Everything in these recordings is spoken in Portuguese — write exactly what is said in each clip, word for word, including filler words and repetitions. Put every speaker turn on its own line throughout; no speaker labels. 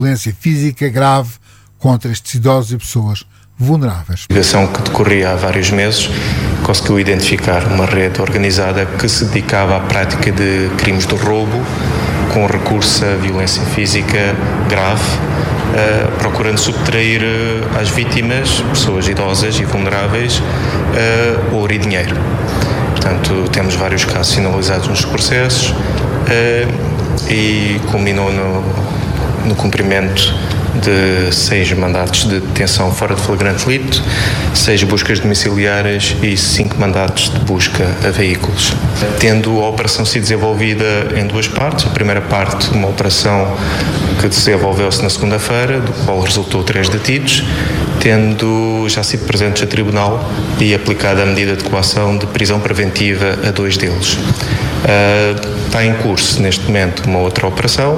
violência física grave contra estes idosos e pessoas vulneráveis.
A investigação que decorria há vários meses conseguiu identificar uma rede organizada que se dedicava à prática de crimes de roubo com recurso à violência física grave, uh, procurando subtrair uh, às vítimas, pessoas idosas e vulneráveis, uh, ouro e dinheiro. Portanto, temos vários casos sinalizados nos processos uh, e culminou no, no cumprimento de seis mandatos de detenção fora de flagrante delito, seis buscas domiciliárias e cinco mandatos de busca a veículos. Tendo a operação sido desenvolvida em duas partes, a primeira parte, uma operação que desenvolveu-se na segunda-feira, do qual resultou três detidos, tendo já sido presentes a tribunal e aplicada a medida de coação de prisão preventiva a dois deles. Uh, está em curso, neste momento, uma outra operação,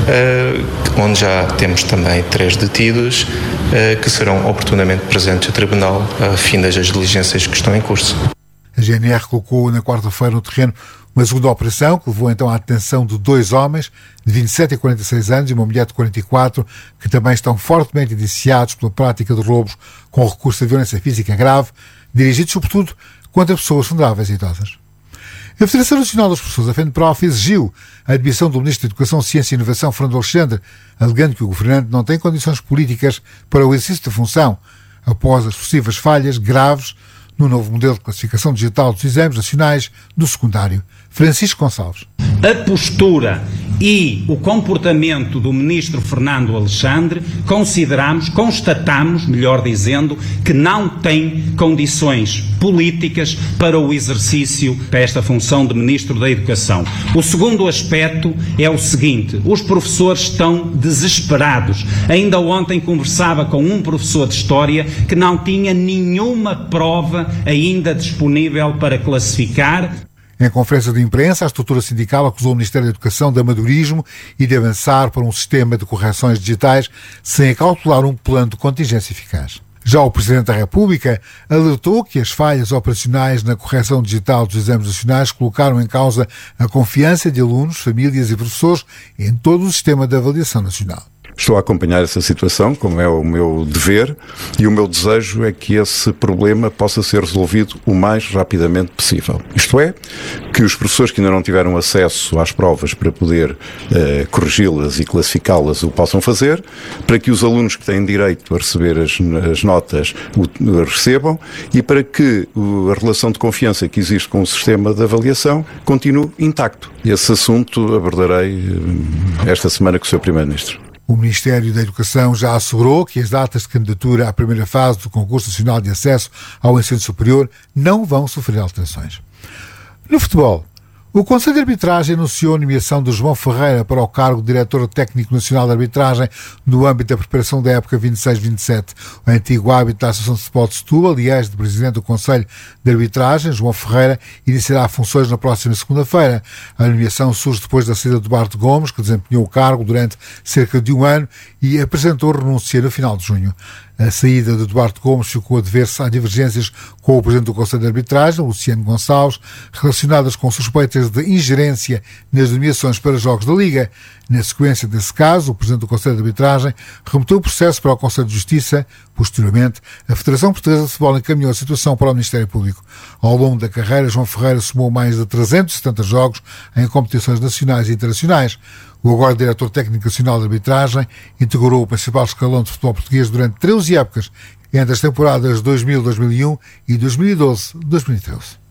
uh, onde já temos também três detidos, uh, que serão oportunamente presentes a tribunal a fim das diligências que estão em curso.
A G N R colocou na quarta-feira no terreno uma segunda operação que levou então à detenção de dois homens de vinte e sete e quarenta e seis anos e uma mulher de quarenta e quatro, que também estão fortemente indiciados pela prática de roubos com recurso à violência física grave, dirigidos sobretudo contra pessoas vulneráveis e idosas. A Federação Nacional dos Professores, a FENPROF, exigiu a admissão do Ministro da Educação, Ciência e Inovação, Fernando Alexandre, alegando que o governante não tem condições políticas para o exercício da função, após as possíveis falhas graves no novo modelo de classificação digital dos exames nacionais do secundário. Francisco Gonçalves.
A postura e o comportamento do ministro Fernando Alexandre, consideramos, constatamos, melhor dizendo, que não tem condições políticas para o exercício desta função de ministro da Educação. O segundo aspecto é o seguinte: os professores estão desesperados. Ainda ontem conversava com um professor de História que não tinha nenhuma prova ainda disponível para classificar.
Em conferência de imprensa, a estrutura sindical acusou o Ministério da Educação de amadorismo e de avançar para um sistema de correções digitais sem calcular um plano de contingência eficaz. Já o Presidente da República alertou que as falhas operacionais na correção digital dos exames nacionais colocaram em causa a confiança de alunos, famílias e professores em todo o sistema de avaliação nacional.
Estou a acompanhar essa situação, como é o meu dever, e o meu desejo é que esse problema possa ser resolvido o mais rapidamente possível. Isto é, que os professores que ainda não tiveram acesso às provas para poder uh, corrigi-las e classificá-las o possam fazer, para que os alunos que têm direito a receber as, as notas o, o recebam e para que o, a relação de confiança que existe com o sistema de avaliação continue intacto. Esse assunto abordarei uh, esta semana com o senhor Primeiro-Ministro.
O Ministério da Educação já assegurou que as datas de candidatura à primeira fase do Concurso Nacional de Acesso ao Ensino Superior não vão sofrer alterações. No futebol, o Conselho de Arbitragem anunciou a nomeação de João Ferreira para o cargo de Diretor Técnico Nacional de Arbitragem no âmbito da preparação da época vinte e seis vinte e sete. O antigo árbitro da Associação de Futebol de Setúbal e ex-presidente do Conselho de Arbitragem, João Ferreira, iniciará funções na próxima segunda-feira. A nomeação surge depois da saída de Duarte Gomes, que desempenhou o cargo durante cerca de um ano e apresentou renúncia no final de junho. A saída de Duarte Gomes ficou a dever-se a divergências com o Presidente do Conselho de Arbitragem, Luciano Gonçalves, relacionadas com suspeitas de ingerência nas nomeações para jogos da Liga. Na sequência desse caso, o Presidente do Conselho de Arbitragem remeteu o processo para o Conselho de Justiça. Posteriormente, a Federação Portuguesa de Futebol encaminhou a situação para o Ministério Público. Ao longo da carreira, João Ferreira somou mais de trezentos e setenta jogos em competições nacionais e internacionais. O agora Diretor Técnico Nacional de Arbitragem integrou o principal escalão de futebol português durante treze épocas, entre as temporadas dois mil, dois mil e um e dois mil e doze, dois mil e treze.